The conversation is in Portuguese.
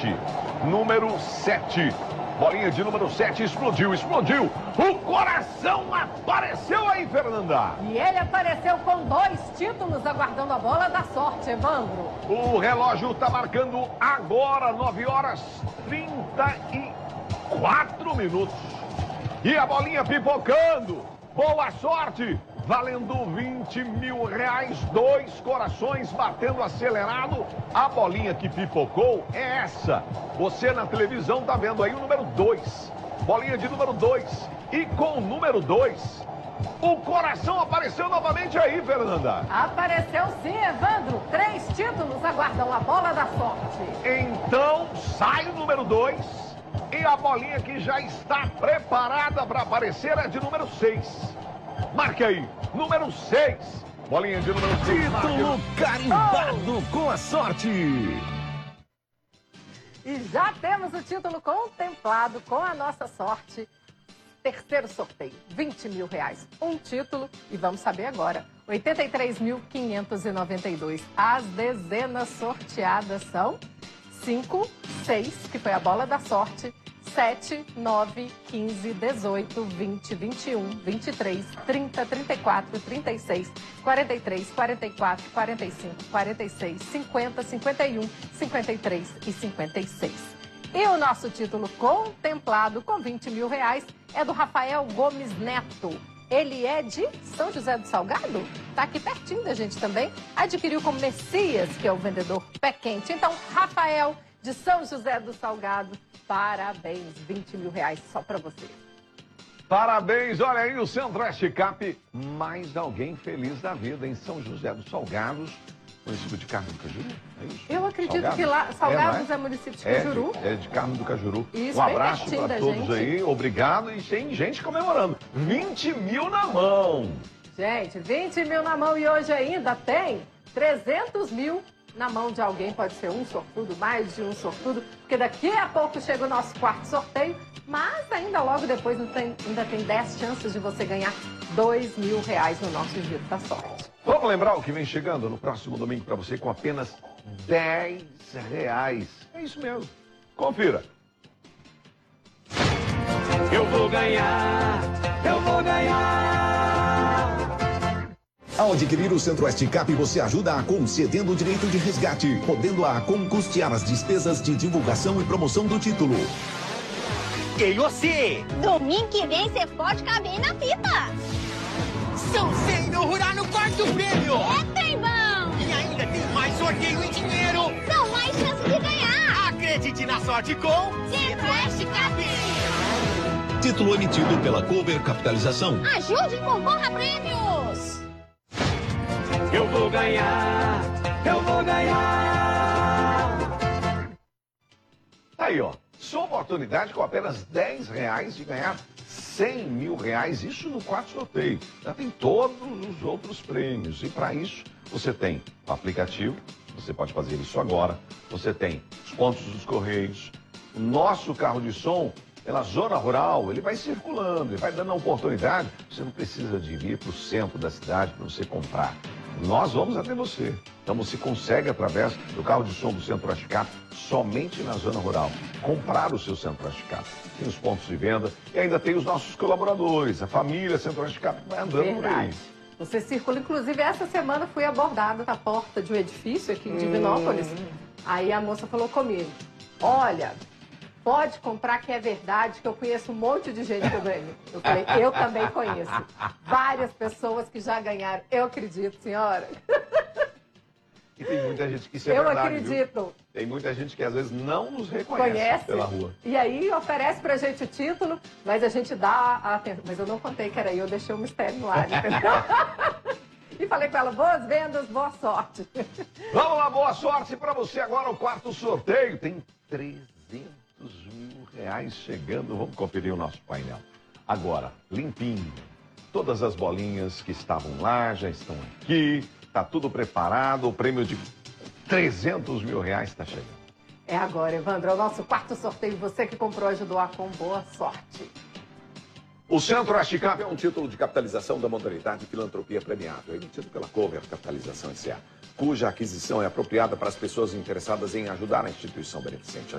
7. Número 7. Bolinha de número 7 explodiu. O coração apareceu aí, Fernanda. E ele apareceu com 2 títulos aguardando a bola da sorte, Evandro. O relógio está marcando agora 9h34. E a bolinha pipocando. Boa sorte. Valendo 20 mil reais, 2 corações batendo acelerado. A bolinha que pipocou é essa. Você na televisão tá vendo aí o número 2. Bolinha de número 2. E com o número 2, o coração apareceu novamente aí, Fernanda. Apareceu sim, Evandro. 3 títulos aguardam a bola da sorte. Então sai o número 2. E a bolinha que já está preparada para aparecer é de número 6. Marque aí, número 6. Bolinha de número 6. Título carimbado com a sorte. E já temos o título contemplado com a nossa sorte. Terceiro sorteio, 20 mil reais. Um título e vamos saber agora. 83.592. As dezenas sorteadas são 5, 6, que foi a bola da sorte. 7, 9, 15, 18, 20, 21, 23, 30, 34, 36, 43, 44, 45, 46, 50, 51, 53 e 56. E o nosso título contemplado com 20 mil reais é do Rafael Gomes Neto. Ele é de São José do Salgado, tá aqui pertinho da gente também. Adquiriu com Messias, que é o vendedor pé quente. Então, Rafael, de São José do Salgado, parabéns, 20 mil reais só para você. Parabéns, olha aí o Centro-Oeste Cap, mais alguém feliz da vida em São José dos Salgados, município de Carmo do Cajuru, é isso? Eu acredito Salgados? que lá, Salgados é é município de Cajuru. É de Carmo do Cajuru. Isso, um abraço bem para da todos gente. aí, obrigado, e tem gente comemorando, 20 mil na mão. Gente, 20 mil na mão e hoje ainda tem 300 mil na mão de alguém, pode ser um sortudo, mais de um sortudo, porque daqui a pouco chega o nosso quarto sorteio, mas ainda logo depois ainda tem 10 chances de você ganhar 2 mil reais no nosso Giro da Sorte. Vamos lembrar o que vem chegando no próximo domingo para você com apenas 10 reais. É isso mesmo. Confira. Eu vou ganhar, eu vou ganhar. Ao adquirir o Centro-Oeste Cap, você ajuda a concedendo o direito de resgate, podendo a custear as despesas de divulgação e promoção do título. E você? Domingo que vem você pode caber na fita. São 100 no Rural no quarto prêmio. É trembão. E ainda tem mais sorteio e dinheiro. São mais chances de ganhar. Acredite na sorte com Centro-Oeste Cap. Título emitido pela Cover Capitalização. Ajude e concorra a prêmios. Eu vou ganhar, eu vou ganhar. Aí, ó, sua oportunidade com apenas 10 reais de ganhar 100 mil reais, isso no quarto sorteio. Já tem todos os outros prêmios. E para isso, você tem o aplicativo, você pode fazer isso agora. Você tem os pontos dos Correios, o nosso carro de som pela zona rural, ele vai circulando, ele vai dando a oportunidade. Você não precisa de vir para o centro da cidade para você comprar. Nós vamos até você. Então você consegue, através do carro de som do Centro-Oeste Cap, somente na zona rural, comprar o seu Centro-Oeste Cap. Tem os pontos de venda e ainda tem os nossos colaboradores, a família Centro-Oeste Cap vai andando por aí. Você circula, inclusive essa semana fui abordada na porta de um edifício aqui em Divinópolis. Aí a moça falou comigo, olha, pode comprar que é verdade, que eu conheço um monte de gente que eu ganho. Eu falei, eu também conheço. Várias pessoas que já ganharam. Eu acredito, senhora. E tem muita gente que isso é verdade, Eu acredito. Viu? Tem muita gente que às vezes não nos reconhece pela rua. E aí oferece pra gente o título, mas a gente dá a atenção. Mas eu não contei que era eu deixei o mistério no ar, entendeu? E falei com ela, boas vendas, boa sorte. Vamos lá, boa sorte pra você agora, o quarto sorteio. Tem 300 mil reais chegando. Vamos conferir o nosso painel. Agora, limpinho. Todas as bolinhas que estavam lá já estão aqui. Tá tudo preparado. O prêmio de 300 mil reais está chegando. É agora, Evandro. É o nosso quarto sorteio. Você que comprou ajudou a com boa sorte. O Centro-Oeste Cap É um título de capitalização da modalidade Filantropia Premiável, emitido pela Cover Capitalização S.A., cuja aquisição é apropriada para as pessoas interessadas em ajudar a instituição beneficente.